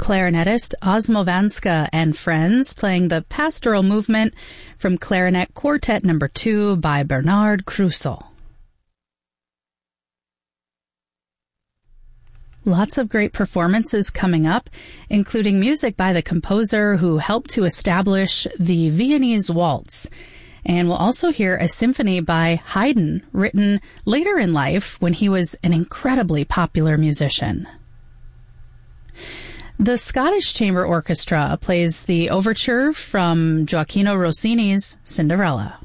clarinetist Osmo Vanska and Friends playing the Pastoral Movement from Clarinet Quartet No. 2 by Bernard Crusoe. Lots of great performances coming up, including music by the composer who helped to establish the Viennese Waltz. And we'll also hear a symphony by Haydn, written later in life when he was an incredibly popular musician. The Scottish Chamber Orchestra plays the overture from Gioacchino Rossini's Cinderella.